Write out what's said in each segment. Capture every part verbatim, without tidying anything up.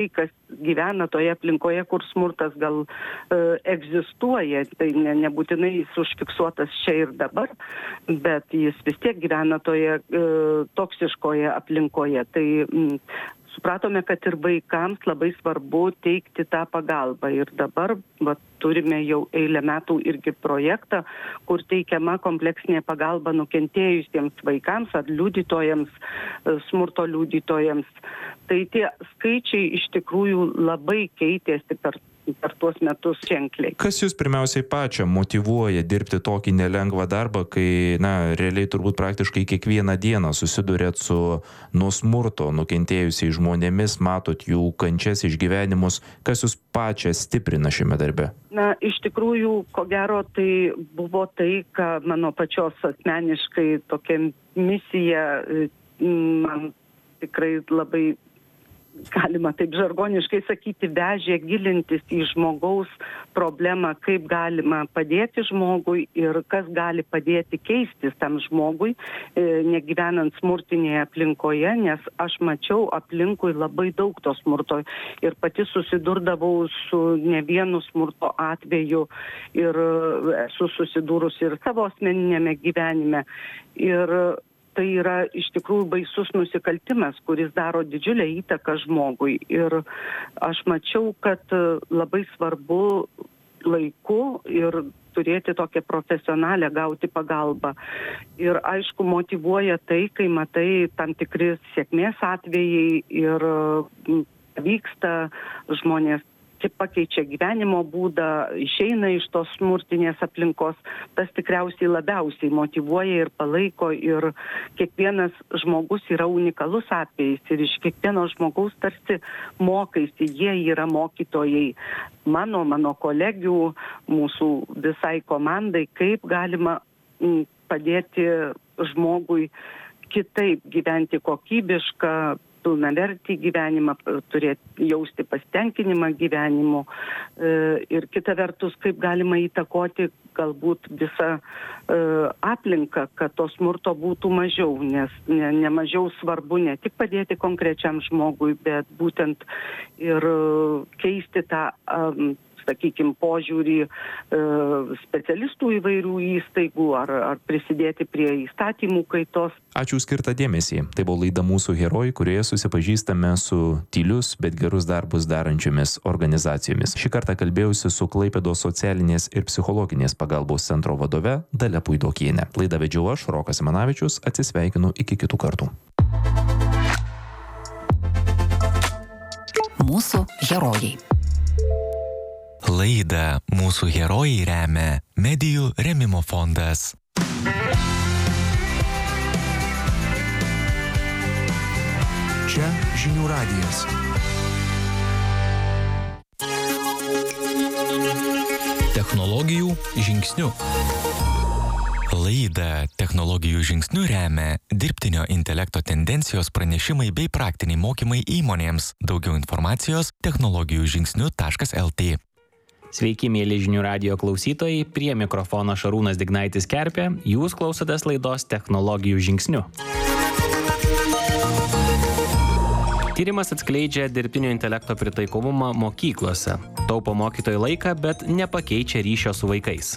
kas gyvena toje aplinkoje, kur smurtas gal e, egzistuoja, tai ne, nebūtinai jis užfiksuotas čia ir dabar, bet jis vis tiek gyvena toje e, toksiškoje aplinkoje. Tai m, supratome, kad ir vaikams labai svarbu teikti tą pagalbą. Ir dabar va, turime jau eilę metų irgi projektą, kur teikiama kompleksinė pagalba nukentėjusiems vaikams ar liudytojams, smurto liudytojams. Tai tie skaičiai iš tikrųjų labai keitėsi per per tuos metus ženkliai. Kas jūs pirmiausiai pačią motyvuoja dirbti tokį nelengvą darbą, kai, na, realiai turbūt praktiškai kiekvieną dieną susidurėt su nuo smurto nukentėjusiais žmonėmis, matot jų kančias, išgyvenimus, kas jūs pačią stiprina šiame darbe? Na, iš tikrųjų, ko gero, tai buvo tai, ką mano pačios asmeniškai tokia misija man tikrai labai, galima taip žargoniškai sakyti, vežė gilintis į žmogaus problemą, kaip galima padėti žmogui ir kas gali padėti keistis tam žmogui, negyvenant smurtinėje aplinkoje, nes aš mačiau aplinkui labai daug to smurto ir pati susidurdavau su ne vienu smurto atveju ir esu susidūrusi ir savo asmeninėme gyvenime. Ir tai yra iš tikrųjų baisus nusikaltimas, kuris daro didžiulę įtaką žmogui. Ir aš mačiau, kad labai svarbu laiku ir turėti tokią profesionalę, gauti pagalbą. Ir aišku, motyvuoja tai, kai matai tam tikri sėkmės atvejai ir vyksta žmonės, pakeičia gyvenimo būdą, išeina iš tos smurtinės aplinkos, tas tikriausiai labiausiai motyvuoja ir palaiko ir kiekvienas žmogus yra unikalus atvejis ir iš kiekvieno žmogaus tarsi mokaisi, jie yra mokytojai mano, mano kolegių, mūsų visai komandai, kaip galima padėti žmogui kitaip gyventi kokybišką, pilnavertį gyvenimą, turėti, jausti pasitenkinimą gyvenimu ir kita vertus, kaip galima įtakoti galbūt visą aplinką, kad to smurto būtų mažiau, nes ne, ne mažiau svarbu ne tik padėti konkrečiam žmogui, bet būtent ir keisti tą sakykime, požiūrį e, specialistų įvairių įstaigų ar, ar prisidėti prie įstatymų kaitos. Ačiū skirtą dėmesį. Tai buvo laida Mūsų herojai, kurioje susipažįstame su tylius, bet gerus darbus darančiomis organizacijomis. Šį kartą kalbėjausi su Klaipėdos socialinės ir psichologinės pagalbos centro vadove Dalia Puidokienė. Laidą vedžiau aš, Rokas Simanavičius, atsisveikinu iki kitų kartų. Mūsų herojai. Laidą Mūsų herojai remia Medijų rėmimo fondas. Čia žinių radijas. Technologijų žingsniu. Laidą Technologijų žingsniu remia dirbtinio intelekto tendencijos pranešimai bei praktiniai mokymai įmonėms. Daugiau informacijos technologijų žingsniu taškas lt. Sveiki, mėly žinių radijo klausytojai, prie mikrofono Šarūnas Dignaitis Kerpė, jūs klausotės laidos Technologijų žingsniu. Tyrimas atskleidžia dirbtinio intelekto pritaikomumą mokyklose, taupo mokytojų laiką, bet nepakeičia ryšio su vaikais.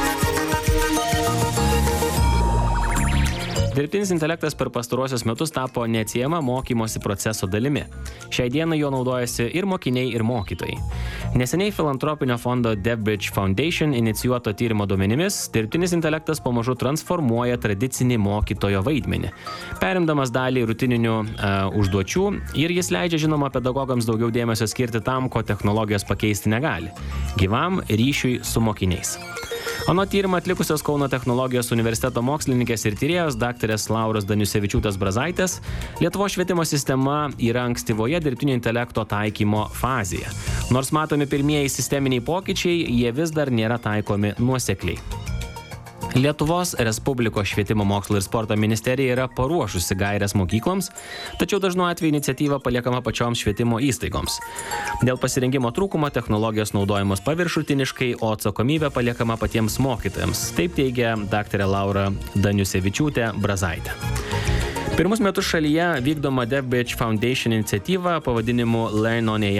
Dirbtinis intelektas per pastaruosius metus tapo neatsiejama mokymosi proceso dalimi. Šiai dienai jo naudojasi ir mokiniai, ir mokytojai. Neseniai filantropinio fondo DevBridge Foundation inicijuoto tyrimo duomenimis, dirbtinis intelektas pamažu transformuoja tradicinį mokytojo vaidmenį, perimdamas dalį rutininių uh, užduočių ir jis leidžia, žinoma, pedagogams daugiau dėmesio skirti tam, ko technologijos pakeisti negali – gyvam ryšiui su mokiniais. Anot tyrimą atlikusios Kauno technologijos universiteto mokslininkės ir tyrėjos daktarės Lauros Daniusevičiūtės Brazaitės, Lietuvos švietimo sistema yra ankstyvoje dirbtinio intelekto taikymo fazėje. Nors matomi pirmieji sisteminiai pokyčiai, jie vis dar nėra taikomi nuosekliai. Lietuvos Respublikos švietimo mokslo ir sporto ministerija yra paruošusi gaires mokykloms, tačiau dažnu atveju iniciatyva paliekama pačioms švietimo įstaigoms. Dėl pasirengimo trūkumo technologijos naudojamos paviršutiniškai, o atsakomybė paliekama patiems mokytojams. Taip teigia daktarė Laura Daniusevičiūtė Brazaitė. Pirmus metus šalyje vykdoma DevBridge Foundation iniciatyva pavadinimu Learn on A I